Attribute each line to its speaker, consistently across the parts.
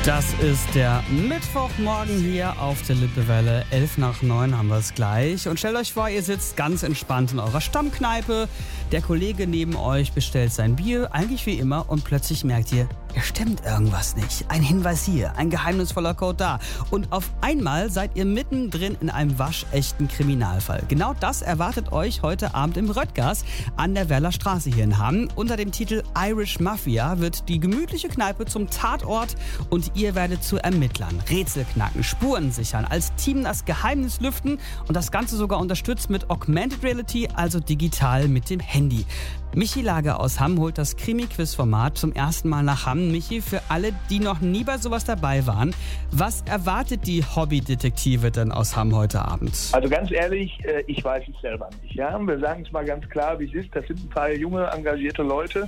Speaker 1: Das ist der Mittwochmorgen hier auf der Lippewelle. 8:11 haben wir es gleich. Und stellt euch vor, ihr sitzt ganz entspannt in eurer Stammkneipe. Der Kollege neben euch bestellt sein Bier, eigentlich wie immer. Und plötzlich merkt ihr, es stimmt irgendwas nicht. Ein Hinweis hier, ein geheimnisvoller Code da. Und auf einmal seid ihr mittendrin in einem waschechten Kriminalfall. Genau das erwartet euch heute Abend im Röttgers an der Werler Straße hier in Hamm. Unter dem Titel Irish Mafia wird die gemütliche Kneipe zum Tatort und ihr werdet zu Ermittlern, Rätsel knacken, Spuren sichern, als Team das Geheimnis lüften und das Ganze sogar unterstützt mit Augmented Reality, also digital mit dem Handy. Michi Lager aus Hamm holt das Krimi-Quiz-Format zum ersten Mal nach Hamm. Michi, für alle, die noch nie bei sowas dabei waren, was erwartet die Hobbydetektive denn aus Hamm heute Abend?
Speaker 2: Also ganz ehrlich, ich weiß es selber nicht. Ja? Wir sagen es mal ganz klar, wie es ist. Das sind ein paar junge, engagierte Leute,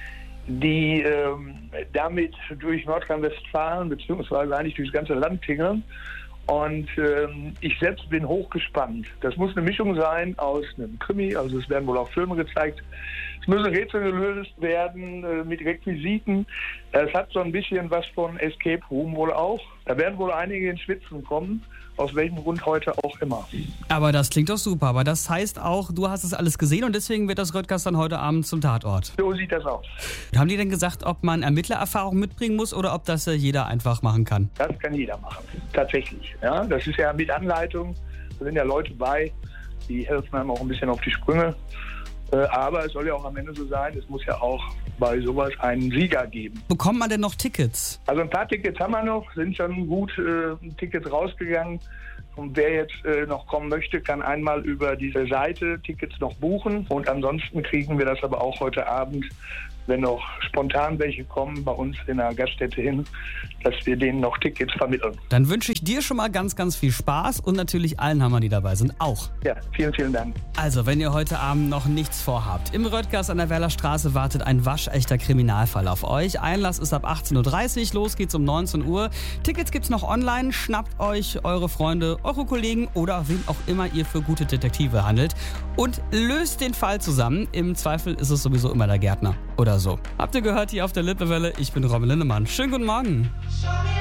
Speaker 2: die damit durch Nordrhein-Westfalen beziehungsweise eigentlich durchs ganze Land tingeln. Und ich selbst bin hochgespannt. Das muss eine Mischung sein aus einem Krimi, also es werden wohl auch Filme gezeigt. Es müssen Rätsel gelöst werden mit Requisiten. Es hat so ein bisschen was von Escape Room wohl auch. Da werden wohl einige ins Schwitzen kommen, aus welchem Grund heute auch immer.
Speaker 1: Aber das klingt doch super. Aber das heißt auch, du hast es alles gesehen und deswegen wird das Röttgers dann heute Abend zum Tatort.
Speaker 2: So sieht das aus.
Speaker 1: Haben die denn gesagt, ob man Ermittlererfahrung mitbringen muss oder ob das jeder einfach machen kann?
Speaker 2: Das kann jeder machen, tatsächlich. Ja, das ist ja mit Anleitung, da sind ja Leute bei, die helfen einem auch ein bisschen auf die Sprünge. Aber es soll ja auch am Ende so sein, es muss ja auch bei sowas einen Sieger geben.
Speaker 1: Bekommt man denn noch Tickets?
Speaker 2: Also ein paar Tickets haben wir noch, sind schon gut Tickets rausgegangen. Und wer jetzt noch kommen möchte, kann einmal über diese Seite Tickets noch buchen. Und ansonsten kriegen wir das aber auch heute Abend, wenn noch spontan welche kommen, bei uns in der Gaststätte hin, dass wir denen noch Tickets vermitteln.
Speaker 1: Dann wünsche ich dir schon mal ganz, ganz viel Spaß und natürlich allen Hammern, die dabei sind, auch.
Speaker 2: Ja, vielen, vielen Dank.
Speaker 1: Also, wenn ihr heute Abend noch nichts vorhabt, im Röttgers an der Werler Straße wartet ein waschechter Kriminalfall auf euch. Einlass ist ab 18:30 Uhr, los geht's um 19 Uhr. Tickets gibt's noch online, schnappt euch eure Freunde, eure Kollegen oder wen auch immer ihr für gute Detektive handelt und löst den Fall zusammen. Im Zweifel ist es sowieso immer der Gärtner oder so. Habt ihr gehört hier auf der Lippewelle? Ich bin Robin Lindemann. Schönen guten Morgen.